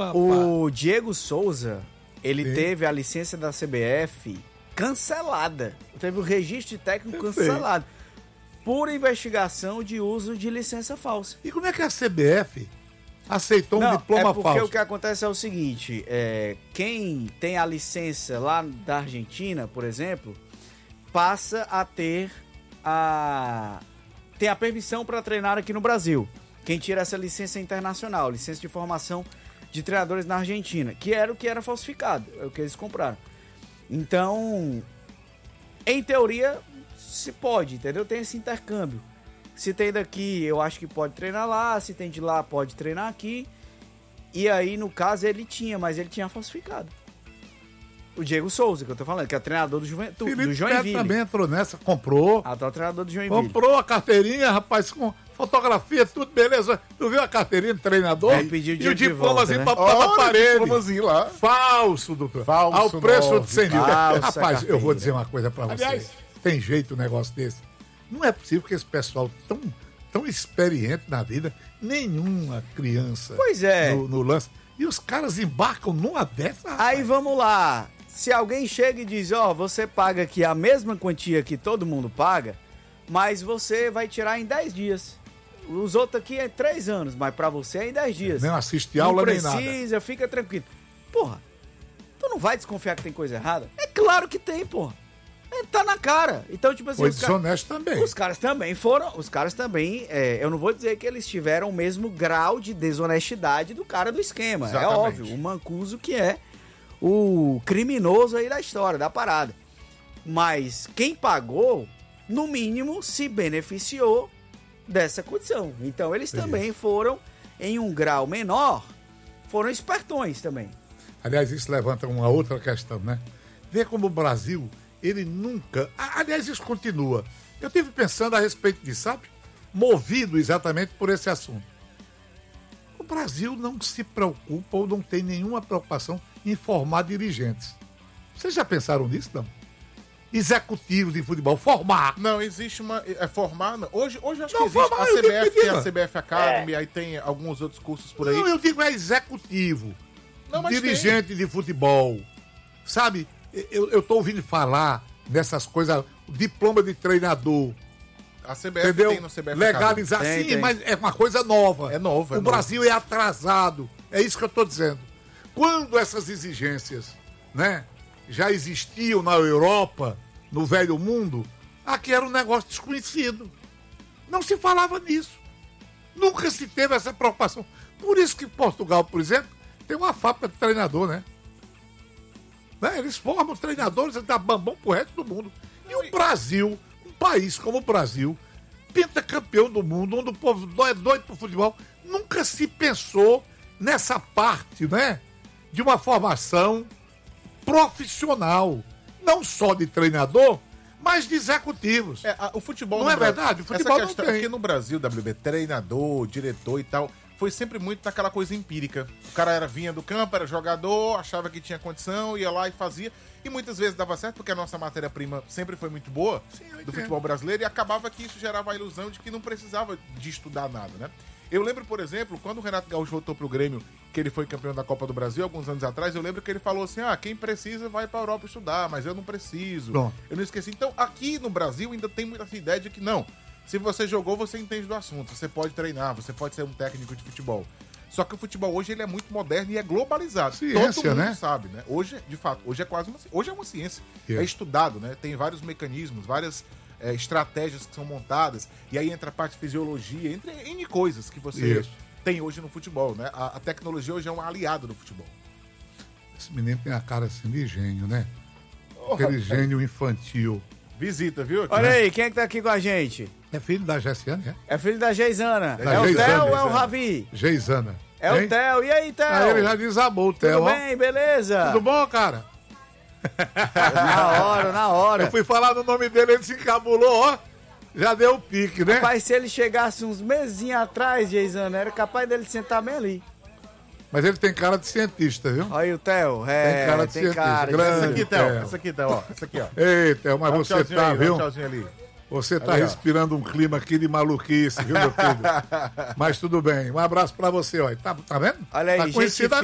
O Diego Souza, ele teve a licença da CBF cancelada. Teve o registro de técnico cancelado. Por investigação de uso de licença falsa. E como é que a CBF aceitou um diploma falso? Porque o que acontece é o seguinte, quem tem a licença lá da Argentina, por exemplo, passa a ter a permissão para treinar aqui no Brasil. Quem tira essa licença internacional, licença de formação de treinadores na Argentina, que era o que era falsificado, é o que eles compraram. Então, em teoria, se pode, entendeu? Tem esse intercâmbio. Se tem daqui, eu acho que pode treinar lá, se tem de lá, pode treinar aqui. E aí, no caso, ele tinha, mas ele tinha falsificado. O Diego Souza, que eu tô falando, que é treinador do Joinville. Também entrou nessa, comprou. Atual treinador do Joinville. Comprou a carteirinha, rapaz, com fotografia, tudo beleza. Tu viu a carteirinha do treinador? Pediu e o diplomazinho pra parede. Diplomazinho lá. Falso, doutor. Falso. Ao preço de 100 mil. Rapaz, carteira. eu vou dizer uma coisa pra você. Aliás, tem jeito um negócio desse? Não é possível que esse pessoal tão experiente na vida, nenhuma criança Pois é. no lance. E os caras embarcam numa dessa. Aí vamos lá. Se alguém chega e diz, você paga aqui a mesma quantia que todo mundo paga, mas você vai tirar em 10 dias. Os outros aqui é 3 anos, mas pra você é em 10 dias. Não assiste aula nem nada. Não precisa, fica tranquilo. Porra, tu não vai desconfiar que tem coisa errada? É claro que tem, porra. Tá na cara. Então, tipo assim... Foi desonesto também. Os caras também, eu não vou dizer que eles tiveram o mesmo grau de desonestidade do cara do esquema. Exatamente. É óbvio, o Mancuso que é o criminoso aí da história, da parada. Mas quem pagou, no mínimo, se beneficiou dessa condição. Então, eles também foram, em um grau menor, foram espertões também. Aliás, isso levanta uma outra questão, né? Vê como o Brasil... ele nunca... Aliás, isso continua. Eu estive pensando a respeito disso, sabe? Movido exatamente por esse assunto. O Brasil não se preocupa ou não tem nenhuma preocupação em formar dirigentes. Vocês já pensaram nisso, não? Executivos de futebol, formar. Não, existe uma... formar... Não. Hoje acho não, que existe formar, a CBF, tem a CBF Academy, aí tem alguns outros cursos por aí. Não, eu digo executivo. Não, mas dirigente de futebol. Sabe... Eu tô ouvindo falar nessas coisas, diploma de treinador. A CBF entendeu? tem no CBF legalizar, tem. Mas é uma coisa nova. É nova. O Brasil é atrasado. É isso que eu tô dizendo. Quando essas exigências, né, já existiam na Europa, no velho mundo, aqui era um negócio desconhecido. Não se falava nisso. Nunca se teve essa preocupação. Por isso que Portugal, por exemplo, tem uma fábrica de treinador, né? Eles formam treinadores, eles dão bambão pro resto do mundo. E o Brasil, um país como o Brasil, pentacampeão do mundo, onde o povo é doido pro futebol, nunca se pensou nessa parte, né? De uma formação profissional. Não só de treinador, mas de executivos. O futebol não é verdade? O futebol não tem. Aqui no Brasil, WB, treinador, diretor e tal... foi sempre muito naquela coisa empírica. O cara vinha do campo, era jogador, achava que tinha condição, ia lá e fazia. E muitas vezes dava certo, porque a nossa matéria-prima sempre foi muito boa do futebol brasileiro, e acabava que isso gerava a ilusão de que não precisava de estudar nada, né? Eu lembro, por exemplo, quando o Renato Gaúcho voltou pro Grêmio, que ele foi campeão da Copa do Brasil, alguns anos atrás, eu lembro que ele falou assim, quem precisa vai pra Europa estudar, mas eu não preciso. Bom. Eu não esqueci. Então, aqui no Brasil ainda tem muita essa ideia de que não. Se você jogou, você entende do assunto. Você pode treinar, você pode ser um técnico de futebol. Só que o futebol hoje ele é muito moderno e é globalizado. Ciência, todo mundo né? sabe, né? Hoje, de fato, hoje é uma ciência. É estudado, né? Tem vários mecanismos, várias estratégias que são montadas. E aí entra a parte de fisiologia, entre N coisas que você tem hoje no futebol, né? A tecnologia hoje é um aliado do futebol. Esse menino tem a cara assim de gênio, né? Aquele gênio infantil. Visita, viu? Olha aí, quem é que tá aqui com a gente? É filho da Gessiane, é? É filho da Geisana. Da É o Geisana, Theo ou é o Ravi? Geisana. É o Theo. E aí, Theo? Aí ele já desabou o Theo. Tudo bem, beleza? Tudo bom, cara? Na hora. Eu fui falar no nome dele, ele se encabulou, ó. Já deu o pique, né? Rapaz, se ele chegasse uns mesinhos atrás, Geisana, era capaz dele sentar bem ali. Mas ele tem cara de cientista, viu? Olha aí o Theo. Tem cara de cientista. Essa aqui, Theo. Essa aqui, Theo, ó. Essa aqui, ó. Ei, Theo, mas você tá, aí, viu? Um tchauzinho ali. Você tá respirando um clima aqui de maluquice, viu, meu filho? Mas tudo bem. Um abraço pra você, ó. Tá vendo? Olha aí, tá conhecido